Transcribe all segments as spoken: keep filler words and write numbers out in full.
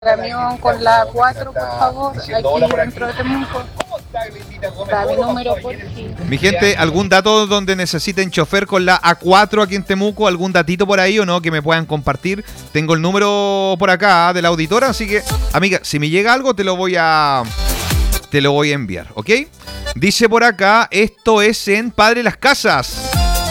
camión con la cuatro, por favor, aquí dentro de Temuco. Da mi número, por fin. Mi gente, ¿algún dato donde necesiten chofer con la A cuatro aquí en Temuco? ¿Algún datito por ahí o no que me puedan compartir? Tengo el número por acá de la auditora, así que, amiga, si me llega algo te lo voy a te lo voy a enviar, ¿ok? Dice por acá, esto es en Padre Las Casas.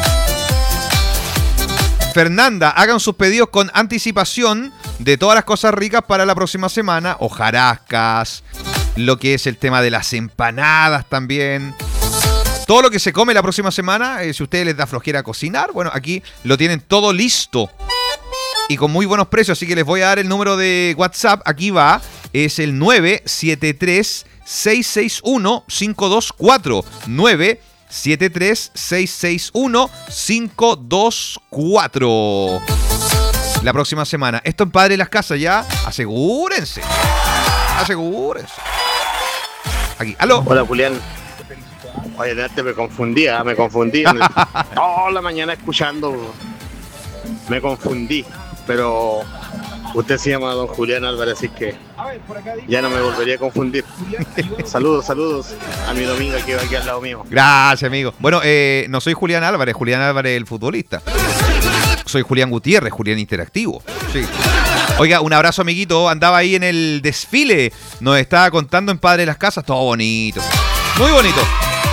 Fernanda, hagan sus pedidos con anticipación de todas las cosas ricas para la próxima semana. Hojarascas, lo que es el tema de las empanadas también. Todo lo que se come la próxima semana, eh, si a ustedes les da flojera cocinar, bueno, aquí lo tienen todo listo. Y con muy buenos precios, así que les voy a dar el número de WhatsApp. Aquí va, es el nueve siete tres, seis seis uno, cinco dos cuatro. nueve siete tres, seis seis uno, cinco dos cuatro. La próxima semana. Esto en Padre Las Casas ya. Asegúrense. Asegúrense. Aquí. ¿Aló? Hola, Julián. Oye, antes me confundía, me confundí. Toda la mañana escuchando. Me confundí. Pero usted se llama don Julián Álvarez, así que ya no me volvería a confundir. Saludos, saludos a mi domingo que va aquí al lado mío. Gracias, amigo. Bueno, eh, no soy Julián Álvarez, Julián Álvarez el futbolista. Soy Julián Gutiérrez, Julián Interactivo. Sí. Oiga, un abrazo, amiguito. Andaba ahí en el desfile. Nos estaba contando en Padre Las Casas. Todo bonito. Muy bonito.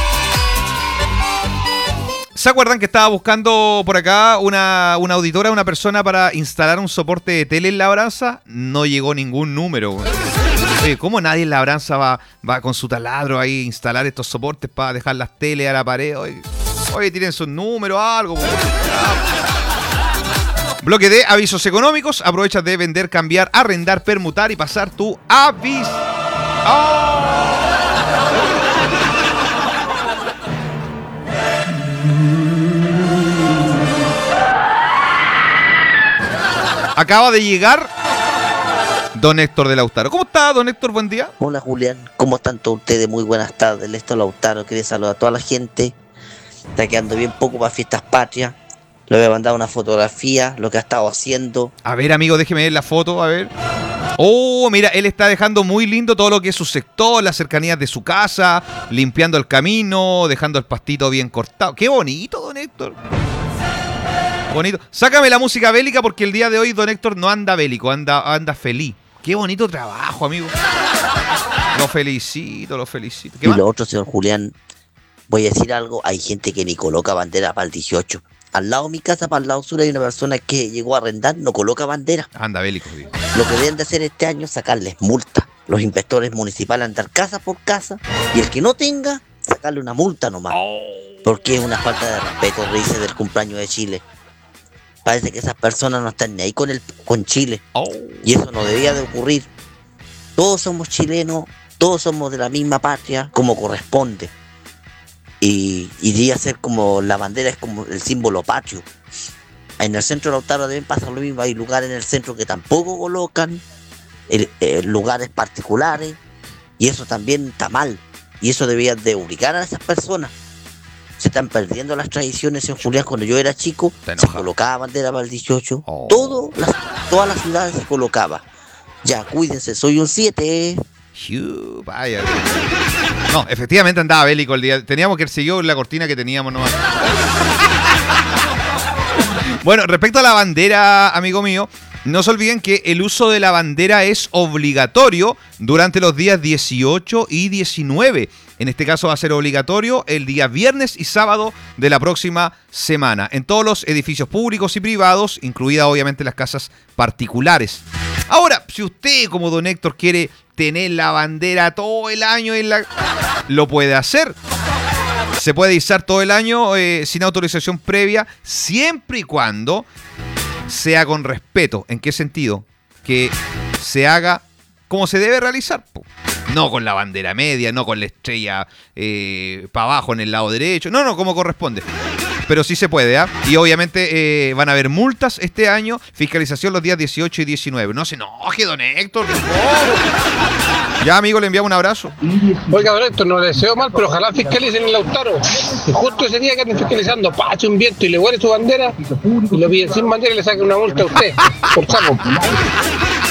¿Se acuerdan que estaba buscando por acá una, una auditora, una persona para instalar un soporte de tele en Labranza? No llegó ningún número. Oye, ¿cómo nadie en Labranza va, va con su taladro ahí a instalar estos soportes para dejar las teles a la pared? Oye, oye tienen su número o algo. Bloque de avisos económicos. Aprovecha de vender, cambiar, arrendar, permutar y pasar tu aviso. ¡Oh! Acaba de llegar don Héctor de Lautaro. ¿Cómo está, don Héctor? Buen día. Hola, Julián. ¿Cómo están todos ustedes? Muy buenas tardes. Héctor Lautaro. Quería saludar a toda la gente. Está quedando bien poco para Fiestas Patrias. Le voy a mandar una fotografía, lo que ha estado haciendo. A ver, amigo, déjeme ver la foto, a ver. Oh, mira, él está dejando muy lindo todo lo que es su sector, las cercanías de su casa, limpiando el camino, dejando el pastito bien cortado. ¡Qué bonito, don Héctor! Bonito. Sácame la música bélica porque el día de hoy don Héctor no anda bélico, anda, anda feliz. Qué bonito trabajo, amigo. Lo felicito, lo felicito. ¿Qué Y más? lo otro, señor Julián, voy a decir algo. Hay gente que ni coloca bandera para el dieciocho. Al lado de mi casa, para el lado sur, hay una persona que llegó a arrendar, no coloca bandera. Anda bélico, tío. Lo que deben de hacer este año es sacarles multa. Los inspectores municipales andar casa por casa y el que no tenga, sacarle una multa nomás. Porque es una falta de respeto, dice del cumpleaños de Chile. Parece que esas personas no están ni ahí con el con Chile. Oh. Y eso no debía de ocurrir. Todos somos chilenos, todos somos de la misma patria, como corresponde. Y iría a ser como la bandera, es como el símbolo patrio. En el centro de Lautaro deben pasar lo mismo. Hay lugares en el centro que tampoco colocan, el, eh, lugares particulares, y eso también está mal. Y eso debía de obligar a esas personas. Se están perdiendo las tradiciones en Julián. Cuando yo era chico, se colocaba bandera para el dieciocho. Oh. Todo, las, todas las ciudades se colocaba. Ya, cuídense, soy un siete. Hiu, vaya. No, efectivamente andaba bélico el día. Teníamos que ir siguió la cortina que teníamos nomás. Bueno, respecto a la bandera, amigo mío, no se olviden que el uso de la bandera es obligatorio durante los días dieciocho y diecinueve. En este caso va a ser obligatorio el día viernes y sábado de la próxima semana. En todos los edificios públicos y privados, incluidas obviamente las casas particulares. Ahora, si usted como don Héctor quiere tener la bandera todo el año en la... lo puede hacer. Se puede izar todo el año eh, sin autorización previa, siempre y cuando sea con respeto. ¿En qué sentido? Que se haga como se debe realizar. No con la bandera media, no con la estrella eh, para abajo en el lado derecho. No, no, como corresponde. Pero sí se puede, ¿ah? ¿eh? Y obviamente eh, van a haber multas este año, fiscalización los días dieciocho y diecinueve. No se enoje, don Héctor. Ya, amigo, le enviamos un abrazo. Oiga, don Héctor, no le deseo mal, pero ojalá fiscalicen en Lautaro. Y justo ese día que anden fiscalizando, pache un viento y le huele su bandera, y lo piden sin bandera y le saquen una multa a usted, por saco.